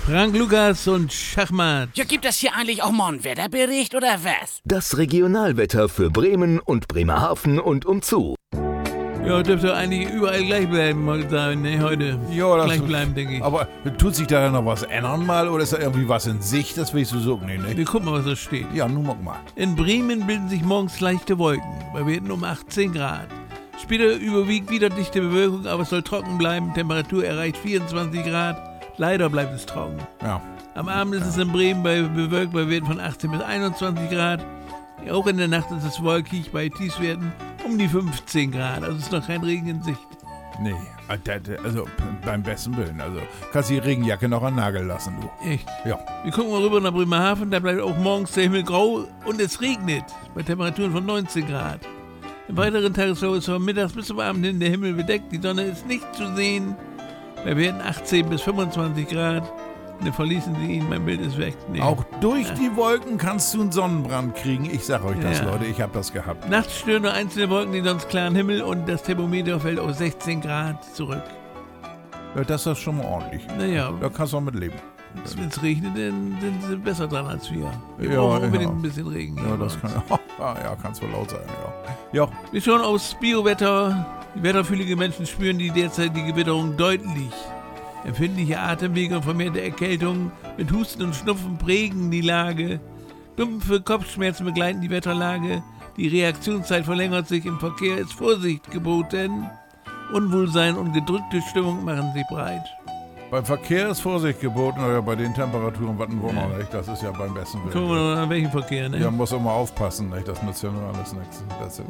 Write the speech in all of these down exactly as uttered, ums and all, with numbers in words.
Frank Lukas und Schachmatt. Ja, gibt es hier eigentlich auch mal einen Wetterbericht oder was? Das Regionalwetter für Bremen und Bremerhaven und umzu. Ja, dürfte eigentlich überall gleich bleiben heute sein, ne, heute. Ja, das gleich bleiben, denke ich. Aber tut sich da noch was ändern mal oder ist da irgendwie was in Sicht? Das willst du sagen, nee, ne? Wir gucken mal, was da steht. Ja, nun guck mal. In Bremen bilden sich morgens leichte Wolken, bei Werten um achtzehn Grad. Später überwiegt wieder dichte Bewölkung, aber es soll trocken bleiben. Temperatur erreicht vierundzwanzig Grad. Leider bleibt es trocken. Ja. Am Abend ist es in Bremen bei bewölkt bei Werten von achtzehn bis einundzwanzig Grad. Auch in der Nacht ist es wolkig bei Tiefstwerten um die fünfzehn Grad. Also ist noch kein Regen in Sicht. Nee, also beim besten Willen. Also kannst die Regenjacke noch an den Nagel lassen, du. Echt? Ja. Wir gucken mal rüber nach Bremerhaven. Da bleibt auch morgens der Himmel grau und es regnet bei Temperaturen von neunzehn Grad. Im weiteren Tagesverlauf ist von mittags bis zum Abend hin der Himmel bedeckt. Die Sonne ist nicht zu sehen. Bei Werten achtzehn bis fünfundzwanzig Grad. Und dann verließen sie ihn, mein Bild ist weg. Nee. Auch durch ja. die Wolken kannst du einen Sonnenbrand kriegen. Ich sag euch das, Ja. Leute, ich hab das gehabt. Nachts stören nur einzelne Wolken den sonst klaren Himmel und das Thermometer fällt auf sechzehn Grad zurück. Ja, das ist schon mal ordentlich. Naja, Da kannst du auch mit leben. wenn es regnet, dann sind sie besser dran als wir. Wir Ja, brauchen unbedingt ja. ein bisschen Regen. Ja, hier bei das uns. kann ja, ja, kann's wohl laut sein, ja. Ja, Wir schauen aufs Biowetter. Die wetterfühlige Menschen spüren die derzeitige Witterung deutlich. Empfindliche Atemwege und vermehrte Erkältungen mit Husten und Schnupfen prägen die Lage. Dumpfe Kopfschmerzen begleiten die Wetterlage. Die Reaktionszeit verlängert sich. Im Verkehr ist Vorsicht geboten. Unwohlsein und gedrückte Stimmung machen sich breit. beim Verkehr ist Vorsicht geboten, oder bei den Temperaturen, was ein Wunder, nicht? Das ist ja beim besten Willen. Gucken wir noch an welchen Verkehr, ne? Ja, muss immer aufpassen, nicht? Das nützt ja nur alles nichts. Das,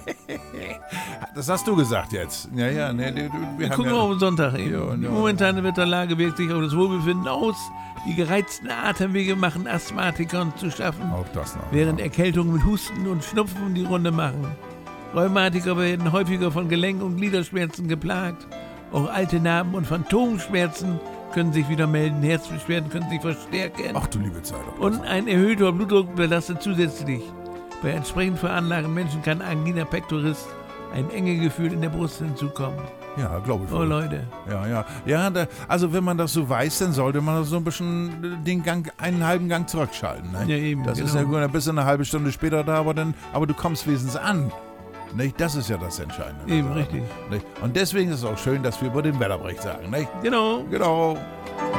das hast du gesagt jetzt. Ja, ja, ne, wir, Wir haben gucken ja, mal auf den Sonntag eben. Ja, Die ja. momentane Wetterlage wirkt sich auf das Wohlbefinden aus. Die gereizten Atemwege machen Asthmatikern zu schaffen, auch das noch. während Erkältungen mit Husten und Schnupfen die Runde machen. Rheumatiker werden häufiger von Gelenk- und Gliederschmerzen geplagt. Auch alte Narben und Phantomschmerzen können sich wieder melden. Herzbeschwerden können sich verstärken. Ach du liebe Zeit. Und ein erhöhter Blutdruck belastet zusätzlich. Bei entsprechend veranlagten Menschen kann Angina pectoris, ein Engegefühl in der Brust, hinzukommen. Ja, glaube ich. Oh wohl. Leute. Ja, ja. Ja, da, also wenn man das so weiß, dann sollte man so ein bisschen den Gang, einen halben Gang zurückschalten. Ne? Ja, eben, Das ist genau. ja gut, dann bist du eine halbe Stunde später da, aber, dann, aber du kommst wenigstens an. Nicht? Das ist ja das Entscheidende. Eben, Also, richtig. Nicht? Und deswegen ist es auch schön, dass wir über den Wetterbericht sagen. Nicht? Genau. Genau.